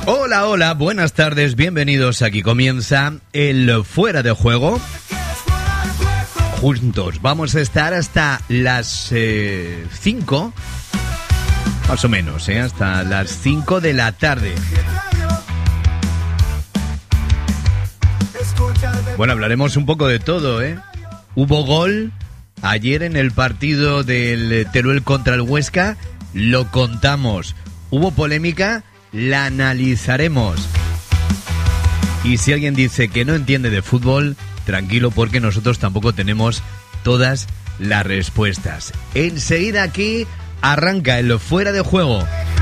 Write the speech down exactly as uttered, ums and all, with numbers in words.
Hola, hola, buenas tardes, bienvenidos. Aquí comienza el Fuera de Juego. Juntos vamos a estar hasta las cinco, eh, más o menos, eh, hasta las cinco de la tarde. Bueno, hablaremos un poco de todo, ¿eh? Hubo gol ayer en el partido del Teruel contra el Huesca, lo contamos. Hubo polémica, la analizaremos. Y si alguien dice que no entiende de fútbol, tranquilo, porque nosotros tampoco tenemos todas las respuestas. Enseguida aquí arranca el Fuera de Juego.